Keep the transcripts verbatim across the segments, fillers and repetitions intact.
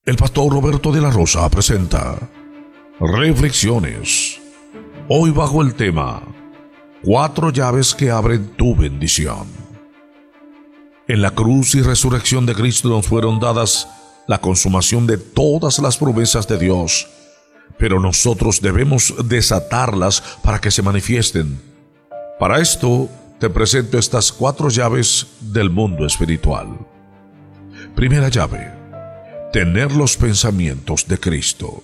El pastor Roberto de la Rosa presenta Reflexiones, hoy bajo el tema Cuatro llaves que abren tu bendición. En la cruz y resurrección de Cristo nos fueron dadas la consumación de todas las promesas de Dios, pero nosotros debemos desatarlas para que se manifiesten. Para esto te presento estas cuatro llaves del mundo espiritual. Primera llave: tener los pensamientos de Cristo.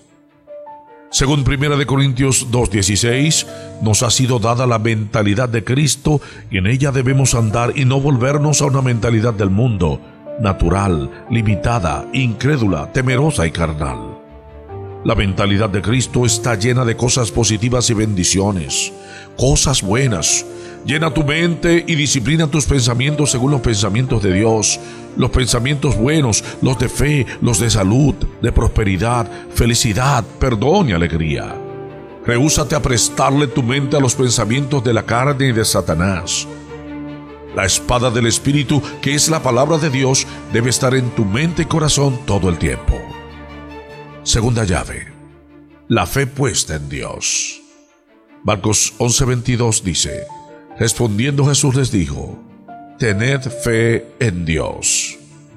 Según Primera de Corintios dos dieciséis, nos ha sido dada la mentalidad de Cristo y en ella debemos andar y no volvernos a una mentalidad del mundo, natural, limitada, incrédula, temerosa y carnal. La mentalidad de Cristo está llena de cosas positivas y bendiciones, cosas buenas. Llena tu mente y disciplina tus pensamientos según los pensamientos de Dios, los pensamientos buenos, los de fe, los de salud, de prosperidad, felicidad, perdón y alegría. Rehúsate a prestarle tu mente a los pensamientos de la carne y de Satanás. La espada del Espíritu, que es la palabra de Dios, debe estar en tu mente y corazón todo el tiempo. Segunda llave: la fe puesta en Dios. Marcos once veintidós dice: respondiendo Jesús les dijo: tened fe en Dios.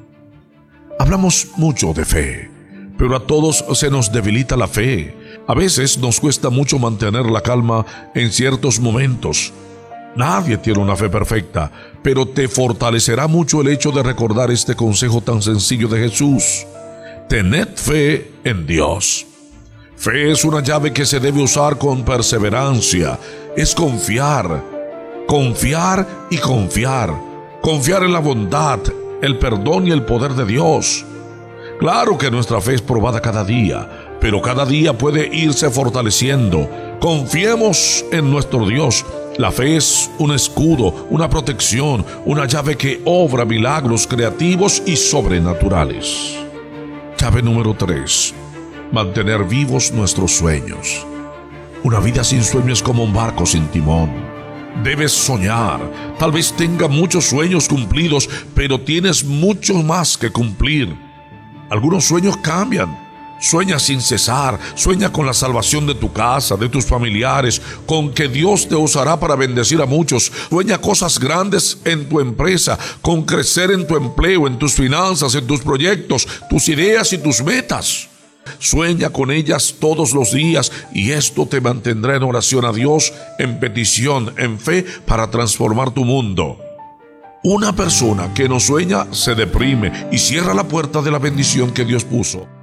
Hablamos mucho de fe, pero a todos se nos debilita la fe. A veces nos cuesta mucho mantener la calma en ciertos momentos. Nadie tiene una fe perfecta, pero te fortalecerá mucho el hecho de recordar este consejo tan sencillo de Jesús: tened fe en Dios. Fe es una llave que se debe usar con perseverancia. Es confiar, confiar y confiar. Confiar en la bondad, el perdón y el poder de Dios. Claro que nuestra fe es probada cada día, pero cada día puede irse fortaleciendo. Confiemos en nuestro Dios. La fe es un escudo, una protección, una llave que obra milagros creativos y sobrenaturales. Llave número tres: mantener vivos nuestros sueños. Una vida sin sueño es como un barco sin timón. Debes soñar. Tal vez tenga muchos sueños cumplidos, pero tienes mucho más que cumplir. Algunos sueños cambian. Sueña sin cesar. Sueña con la salvación de tu casa, de tus familiares, con que Dios te usará para bendecir a muchos. Sueña cosas grandes en tu empresa, con crecer en tu empleo, en tus finanzas, en tus proyectos, tus ideas y tus metas. Sueña con ellas todos los días y esto te mantendrá en oración a Dios, en petición, en fe, para transformar tu mundo. Una persona que no sueña se deprime y cierra la puerta de la bendición que Dios puso.